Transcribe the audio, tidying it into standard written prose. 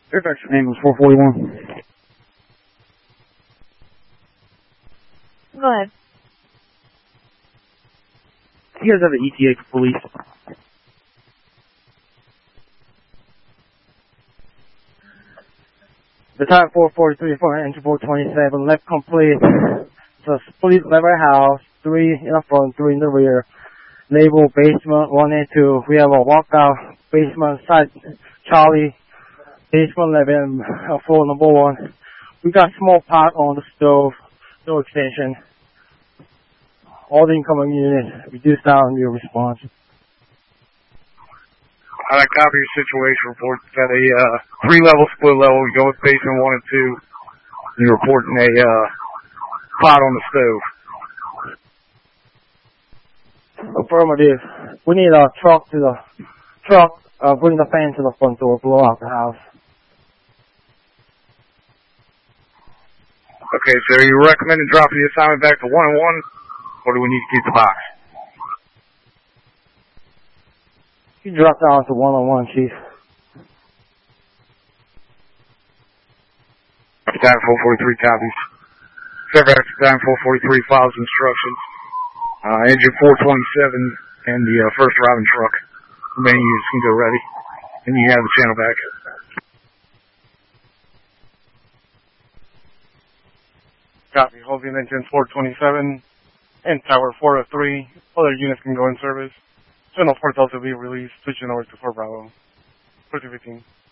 Fairfax ambulance 441. Go ahead. You guys have an ETA for police? The time 443 for engine 427, left complete. So police level house, 3 in the front, 3 in the rear. Label basement 1 and 2. We have a walkout basement side Charlie, basement 11, floor number 1. We got small pot on the stove, no extension. All the incoming units, reduce down your response. I copy your situation report. Got a 3-level split level. You go with basement 1 and 2. You're reporting a pot on the stove. Affirmative. We need a truck, bring the fan to the front door, blow out the house. Okay, so are you recommending dropping the assignment back to 1 and 1, or do we need to keep the box? You drop down to 1-on-1, Chief. Time 443 copies. Fairfax time 443 files instructions. Engine 427 and the first arriving truck. Remaining units can go ready. And you have the channel back. Copy. Holding engine 427 and tower 403. Other units can go in service. Channel 4 Delta will be released. Switching over to 4 Bravo. 4015.